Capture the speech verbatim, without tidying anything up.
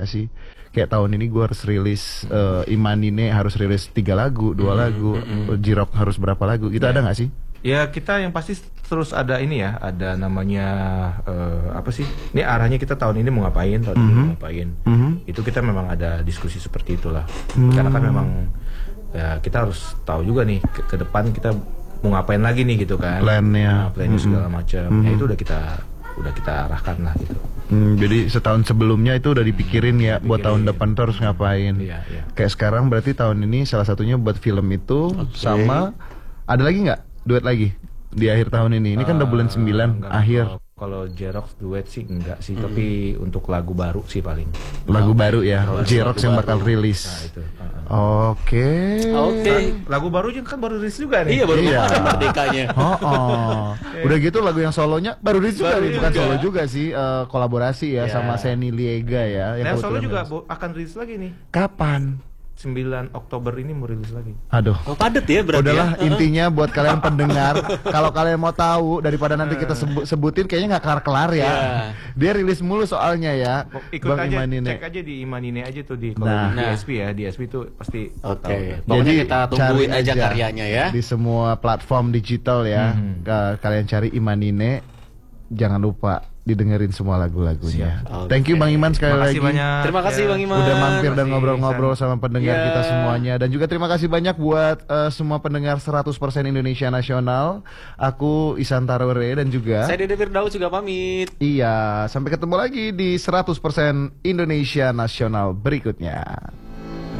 nggak sih? Kayak tahun ini gue harus rilis uh, Imanine harus rilis tiga lagu, dua hmm, lagu, hmm. J-Rock harus berapa lagu? Itu yeah. ada nggak sih? Ya kita yang pasti terus ada ini ya, ada namanya uh, apa sih? Ini arahnya kita tahun ini mau ngapain, tahun mm-hmm. ini mau ngapain. Mm-hmm. Itu kita memang ada diskusi seperti itulah. Mm. Karena kan memang ya kita harus tahu juga nih ke, ke depan kita mau ngapain lagi nih gitu kan. Plannya, nah, plannya mm-hmm. segala macam. Mm-hmm. Ya itu udah kita udah kita arahkan lah gitu. Hmm, jadi setahun sebelumnya itu udah dipikirin ya, dipikirin, buat tahun depan tuh harus ngapain. Iya, iya. Kayak sekarang berarti tahun ini salah satunya buat film itu okay. sama ada lagi nggak duet lagi di akhir tahun ini? Ini kan udah bulan sembilan uh, akhir. Kalau J-Rock duet sih enggak sih, hmm. tapi untuk lagu baru sih paling. Lagu oh, baru ya, J-Rock yang bakal rilis. Nah, itu. Oke. Okay. Oke. Okay. Lagu baru juga kan baru rilis juga nih. Iya, baru iya. Merdekanya. Oh, oh. Udah gitu lagu yang solonya baru rilis juga nih, bukan solo juga sih, uh, kolaborasi ya yeah. sama Seni Liega ya. Yang nah, solo juga rilis. Akan rilis lagi nih. Kapan? sembilan Oktober ini mau rilis lagi. Aduh. Oh, padet ya berarti. Udahlah ya? intinya buat kalian pendengar, kalau kalian mau tahu daripada nanti kita sebut, sebutin kayaknya nggak kelar-kelar ya. Yeah. Dia rilis mulu soalnya ya. Ikut Bang aja, Imanine. Cek aja di Imanine aja tuh di kalau nah. di D S P ya, di D S P itu pasti. Oke. Okay. Jadi kita tungguin aja karyanya ya. Di semua platform digital ya. Mm-hmm. Kalian cari Imanine, jangan lupa didengerin semua lagu-lagunya. Okay. Thank you Bang Iman sekali lagi. Banyak. Terima kasih ya. Bang Iman. Udah mampir dan ngobrol-ngobrol sama pendengar yeah. kita semuanya. Dan juga terima kasih banyak buat uh, semua pendengar seratus persen Indonesia Nasional. Aku Isan Tarore dan juga saya Dede Firdaus juga pamit. Iya, sampai ketemu lagi di seratus persen Indonesia Nasional berikutnya.